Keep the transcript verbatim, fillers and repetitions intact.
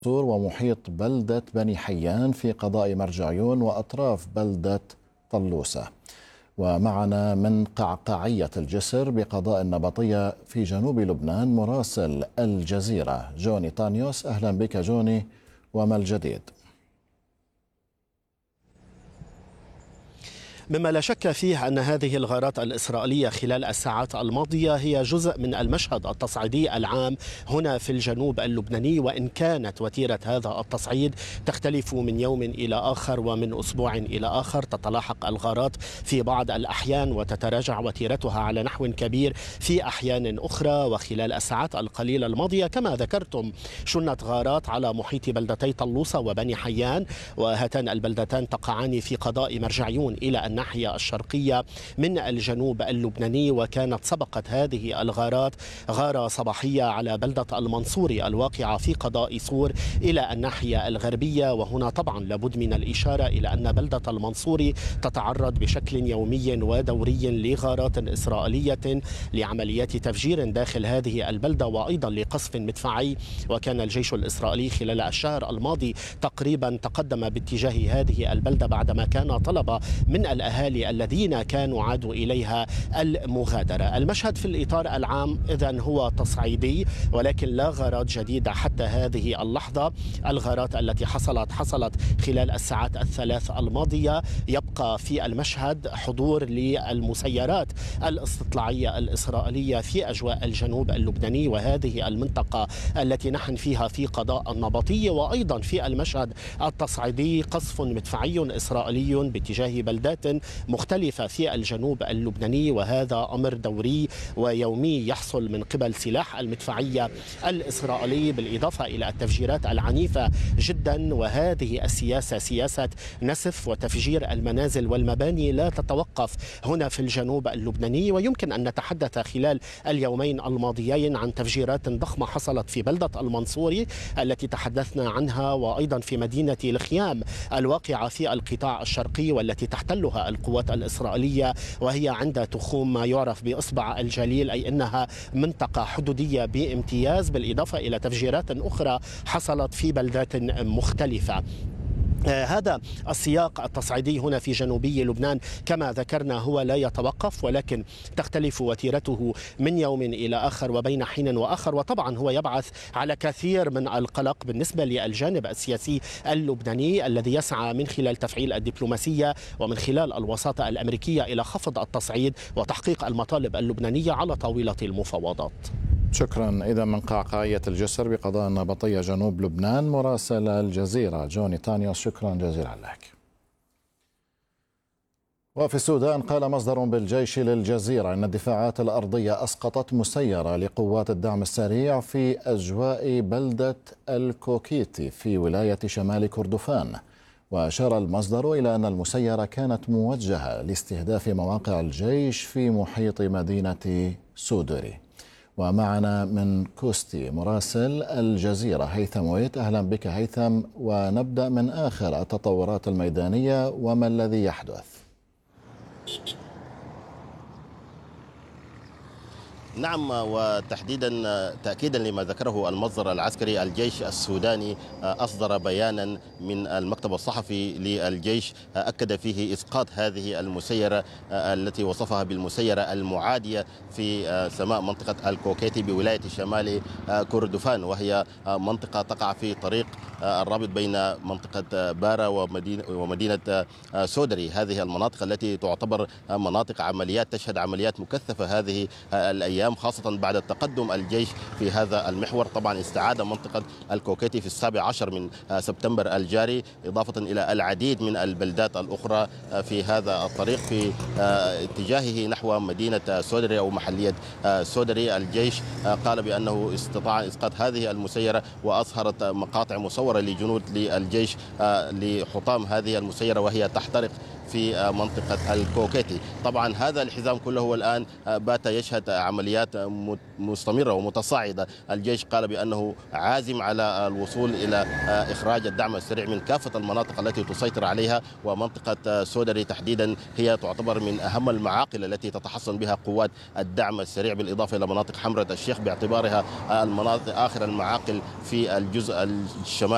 ومحيط بلدة بني حيان في قضاء مرجعيون وأطراف بلدة طلوسة. ومعنا من قعقاعية الجسر بقضاء النبطية في جنوب لبنان مراسل الجزيرة جوني طانيوس. أهلا بك جوني، وما الجديد؟ مما لا شك فيه أن هذه الغارات الإسرائيلية خلال الساعات الماضية هي جزء من المشهد التصعيدي العام هنا في الجنوب اللبناني، وإن كانت وتيرة هذا التصعيد تختلف من يوم إلى آخر ومن أسبوع إلى آخر. تتلاحق الغارات في بعض الأحيان وتتراجع وتيرتها على نحو كبير في أحيان أخرى. وخلال الساعات القليلة الماضية كما ذكرتم شنت غارات على محيط بلدتي طلوسة وبني حيان، وهاتان البلدتان تقعان في قضاء مرجعيون إلى الناحية الشرقية من الجنوب اللبناني. وكانت سبقت هذه الغارات غارة صباحية على بلدة المنصوري الواقعة في قضاء صور إلى الناحية الغربية. وهنا طبعا لابد من الإشارة إلى أن بلدة المنصوري تتعرض بشكل يومي ودوري لغارات إسرائيلية لعمليات تفجير داخل هذه البلدة وأيضا لقصف مدفعي. وكان الجيش الإسرائيلي خلال الشهر الماضي تقريبا تقدم باتجاه هذه البلدة بعدما كان طلب من الأهالي الذين كانوا عادوا إليها المغادرة. المشهد في الإطار العام إذن هو تصعيدي، ولكن لا غارات جديدة حتى هذه اللحظة. الغارات التي حصلت حصلت خلال الساعات الثلاث الماضية. يبقى في المشهد حضور للمسيرات الاستطلاعية الإسرائيلية في أجواء الجنوب اللبناني، وهذه المنطقة التي نحن فيها في قضاء النبطية. وأيضا في المشهد التصعيدي قصف مدفعي إسرائيلي باتجاه بلدات مختلفة في الجنوب اللبناني، وهذا أمر دوري ويومي يحصل من قبل سلاح المدفعية الإسرائيلي بالإضافة إلى التفجيرات العنيفة جدا. وهذه السياسة سياسة نسف وتفجير المنازل والمباني لا تتوقف هنا في الجنوب اللبناني. ويمكن أن نتحدث خلال اليومين الماضيين عن تفجيرات ضخمة حصلت في بلدة المنصوري التي تحدثنا عنها، وأيضا في مدينة الخيام الواقعة في القطاع الشرقي والتي تحتلها القوات الإسرائيلية، وهي عند تخوم ما يعرف بإصبع الجليل، أي أنها منطقة حدودية بامتياز، بالإضافة إلى تفجيرات أخرى حصلت في بلدات مختلفة. هذا السياق التصعيدي هنا في جنوبي لبنان كما ذكرنا هو لا يتوقف، ولكن تختلف وتيرته من يوم إلى آخر وبين حين وآخر. وطبعا هو يبعث على كثير من القلق بالنسبة للجانب السياسي اللبناني الذي يسعى من خلال تفعيل الدبلوماسية ومن خلال الوساطة الأمريكية إلى خفض التصعيد وتحقيق المطالب اللبنانية على طاولة المفاوضات. شكرا. إذا من قعقاعية الجسر بقضاء النبطية جنوب لبنان مراسل الجزيرة جوني طانيوس، شكرا جزيلا لك. وفي السودان قال مصدر بالجيش للجزيرة أن الدفاعات الأرضية أسقطت مسيرة لقوات الدعم السريع في أجواء بلدة الكوكيتي في ولاية شمال كردفان. وأشار المصدر إلى أن المسيرة كانت موجهة لاستهداف مواقع الجيش في محيط مدينة سودري. ومعنا من كوستي مراسل الجزيرة هيثم ويت. أهلا بك هيثم، ونبدأ من آخر التطورات الميدانية وما الذي يحدث؟ نعم، وتحديدا تأكيدا لما ذكره المصدر العسكري، الجيش السوداني أصدر بيانا من المكتب الصحفي للجيش أكد فيه إسقاط هذه المسيرة التي وصفها بالمسيرة المعادية في سماء منطقة الكوكيتي بولاية شمال كردفان، وهي منطقة تقع في طريق الرابط بين منطقة بارا ومدينة, ومدينة سودري. هذه المناطق التي تعتبر مناطق عمليات، تشهد عمليات مكثفة هذه الأيام، خاصة بعد التقدم الجيش في هذا المحور. طبعا استعاد منطقة الكوكيتي في السابع عشر من سبتمبر الجاري، إضافة إلى العديد من البلدات الأخرى في هذا الطريق في اتجاهه نحو مدينة سودري أو محلية سودري. الجيش قال بأنه استطاع إسقاط هذه المسيرة، وأظهرت مقاطع مصورة لجنود للجيش لحطام هذه المسيرة وهي تحترق في منطقة الكوكيتي. طبعا هذا الحزام كله الآن بات يشهد عمليات مستمرة ومتصاعدة. الجيش قال بأنه عازم على الوصول إلى إخراج الدعم السريع من كافة المناطق التي تسيطر عليها، ومنطقة سودري تحديدا هي تعتبر من أهم المعاقل التي تتحصن بها قوات الدعم السريع، بالإضافة إلى مناطق حمرة الشيخ باعتبارها المناطق آخر المعاقل في الجزء الشمالي